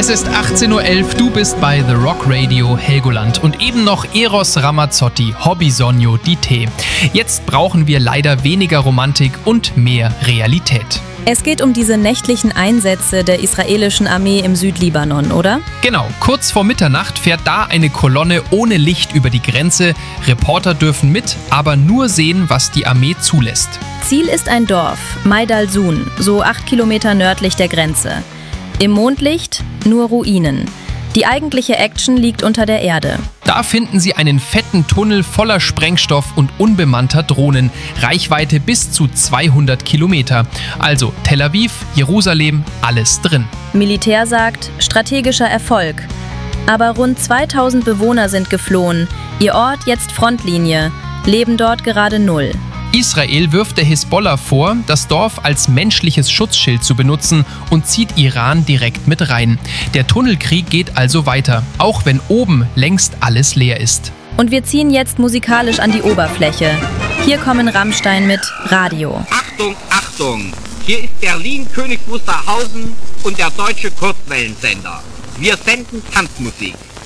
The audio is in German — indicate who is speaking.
Speaker 1: Es ist 18:11 Uhr, du bist bei The Rock Radio Helgoland und eben noch Eros Ramazzotti, Hobby Sonio, die Tee. Jetzt brauchen wir leider weniger Romantik und mehr Realität.
Speaker 2: Es geht um diese nächtlichen Einsätze der israelischen Armee im Südlibanon, oder?
Speaker 1: Genau, kurz vor Mitternacht fährt da eine Kolonne ohne Licht über die Grenze. Reporter dürfen mit, aber nur sehen, was die Armee zulässt.
Speaker 2: Ziel ist ein Dorf, Maydalsun, so 8 Kilometer nördlich der Grenze. Im Mondlicht nur Ruinen. Die eigentliche Action liegt unter der Erde.
Speaker 1: Da finden sie einen fetten Tunnel voller Sprengstoff und unbemannter Drohnen. Reichweite bis zu 200 Kilometer. Also Tel Aviv, Jerusalem, alles drin.
Speaker 2: Militär sagt, strategischer Erfolg. Aber rund 2000 Bewohner sind geflohen. Ihr Ort jetzt Frontlinie. Leben dort gerade 0.
Speaker 1: Israel wirft der Hisbollah vor, das Dorf als menschliches Schutzschild zu benutzen und zieht Iran direkt mit rein. Der Tunnelkrieg geht also weiter, auch wenn oben längst alles leer ist.
Speaker 2: Und wir ziehen jetzt musikalisch an die Oberfläche. Hier kommen Rammstein mit Radio.
Speaker 3: Achtung, Achtung! Hier ist Berlin-Königs Wusterhausen und der deutsche Kurzwellensender. Wir senden Tanzmusik.